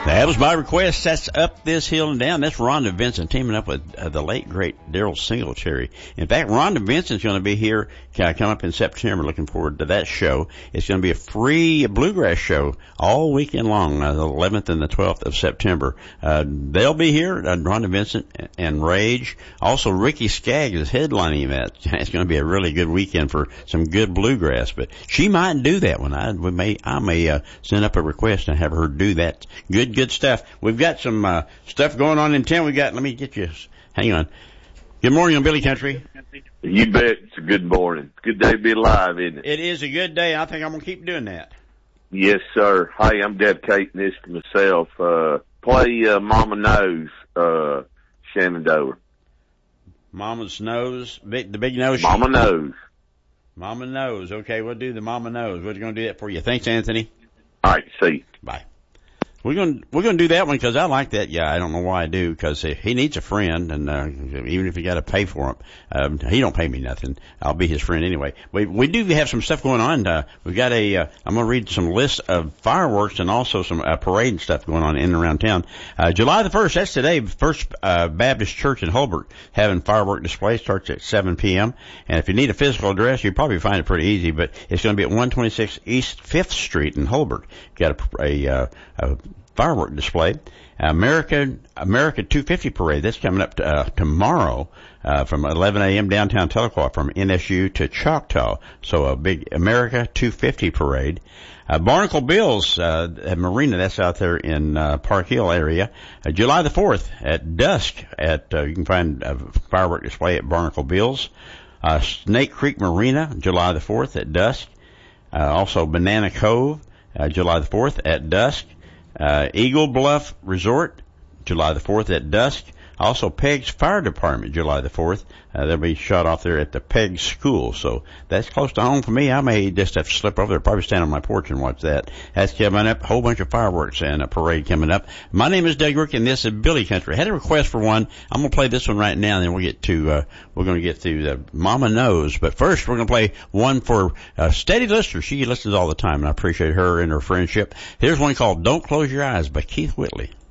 That was my request. That's Up This Hill and Down. That's Rhonda Vincent teaming up with the late, great Daryl Singletary. In fact, Rhonda Vincent's going to be here, come up in September. Looking forward to that show. It's going to be a free bluegrass show all weekend long, the 11th and the 12th of September. They'll be here, Rhonda Vincent and Rage. Also, Ricky Skaggs is headlining that. It's going to be a really good weekend for some good bluegrass, but she might do that one. I may send up a request and have her do that. Good stuff. We've got some stuff going on in town. Let me get you, hang on. Good morning on Billy Country. You bet. It's a good morning. Good day to be alive, isn't it? It is a good day. I think I'm going to keep doing that. Yes, sir. Hey, I'm dedicating this to myself. Play Mama Knows, Shenandoah. Mama's Nose, the big nose. Mama Knows. Mama Knows. Okay, we'll do the Mama Knows. We're going to do that for you. Thanks, Anthony. All right, see you. Bye. We're going to do that one because I like that guy. I don't know why I do, because he needs a friend, and even if you got to pay for him, he don't pay me nothing. I'll be his friend anyway. We do have some stuff going on. We've got I'm going to read some lists of fireworks and also some parade and stuff going on in and around town. July the 1st, that's today. First Baptist Church in Holbert having firework display, starts at 7 p.m. And if you need a physical address, you probably find it pretty easy, but it's going to be at 126 East 5th Street in Holbert. Got a firework display. America 250 parade. That's coming up tomorrow from 11 a.m. downtown Tahlequah from NSU to Choctaw. So a big America 250 parade. Barnacle Bills at Marina. That's out there in Park Hill area. July the 4th at dusk. You can find a firework display at Barnacle Bills. Snake Creek Marina. July the 4th at dusk. Also Banana Cove. July the 4th at dusk. Eagle Bluff Resort, July the 4th at dusk. Also Peg's Fire Department, July the 4th. They'll be shot off there at the Peg School. So that's close to home for me. I may just have to slip over there, probably stand on my porch and watch that. That's coming up. A whole bunch of fireworks and a parade coming up. My name is Doug Rick, and this is Billy Country. I had a request for one. I'm going to play this one right now, and then we're going to get to the Mama Knows. But first, we're going to play one for steady listener. She listens all the time, and I appreciate her and her friendship. Here's one called Don't Close Your Eyes by Keith Whitley.